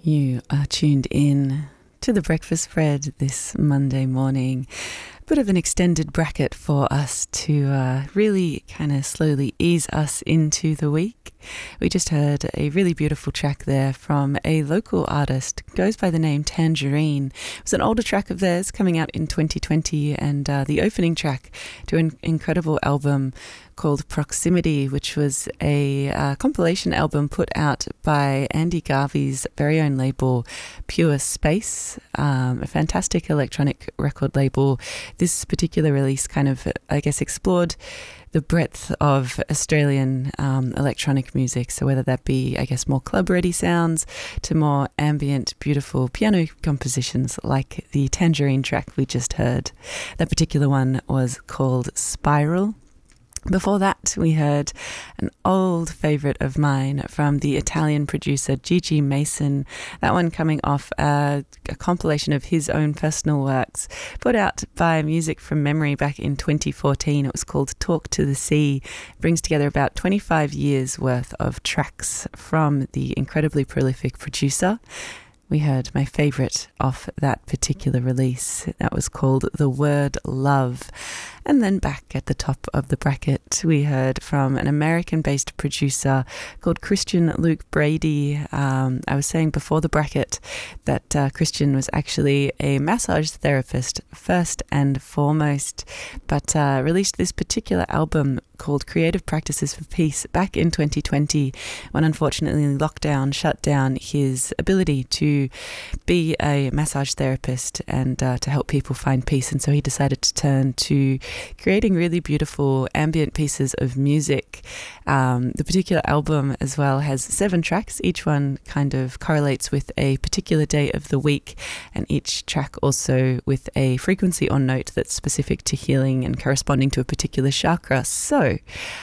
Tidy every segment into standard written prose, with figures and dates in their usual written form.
You are tuned in to the Breakfast Spread this Monday morning. Bit of an extended bracket for us to really kind of slowly ease us into the week. We just heard a really beautiful track there from a local artist, goes by the name Tangerine. It was an older track of theirs coming out in 2020 and the opening track to an incredible album called Proximity, which was a compilation album put out by Andy Garvey's very own label, Pure Space, a fantastic electronic record label. This particular release kind of, I guess, explored the breadth of Australian electronic music. So whether that be, I guess, more club-ready sounds to more ambient, beautiful piano compositions like the Tangerine track we just heard. That particular one was called Spiral. Before that, we heard an old favourite of mine from the Italian producer Gigi Mason. That one coming off a compilation of his own personal works put out by Music from Memory back in 2014. It was called Talk to the Sea. It brings together about 25 years worth of tracks from the incredibly prolific producer. We heard my favourite off that particular release. That was called The Word Love. And then back at the top of the bracket, we heard from an American-based producer called Christian Luke Brady. I was saying before the bracket that Christian was actually a massage therapist first and foremost, but released this particular album called Creative Practices for Peace back in 2020 when unfortunately lockdown shut down his ability to be a massage therapist and to help people find peace. And so he decided to turn to creating really beautiful ambient pieces of music. The particular album as well has 7 tracks. Each one kind of correlates with a particular day of the week, and each track also with a frequency or note that's specific to healing and corresponding to a particular chakra. So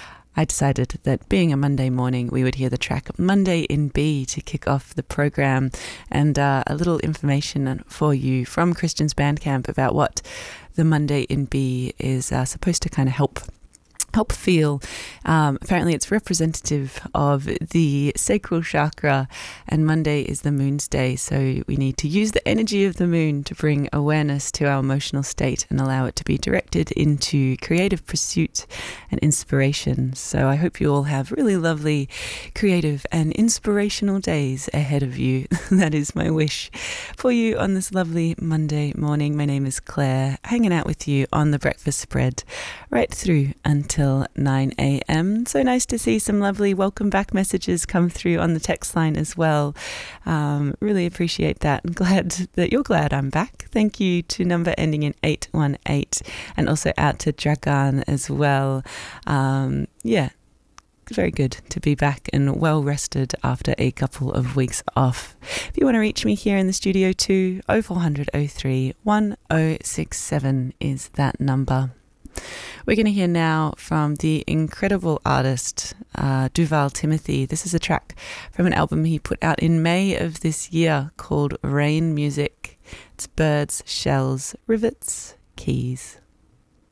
I decided that being a Monday morning, we would hear the track Monday in B to kick off the program, and a little information for you from Christian's Bandcamp about what the Monday in B is supposed to kind of help feel. Apparently it's representative of the sacral chakra, and Monday is the moon's day, so we need to use the energy of the moon to bring awareness to our emotional state and allow it to be directed into creative pursuit and inspiration. So I hope you all have really lovely creative and inspirational days ahead of you. That is my wish for you on this lovely Monday morning. My name is Claire, hanging out with you on the Breakfast Spread right through until 9 a.m. So nice to see some lovely welcome back messages come through on the text line as well. Really appreciate that. I'm glad that you're glad I'm back. Thank you to number ending in 818, and also out to Dragan as well. Very good to be back and well rested after a couple of weeks off. If you want to reach me here in the studio too, 0400 03 1067 is that number. We're going to hear now from the incredible artist Duval Timothy. This is a track from an album he put out in May of this year called Rain Music. It's Birds, Shells, Rivets, Keys.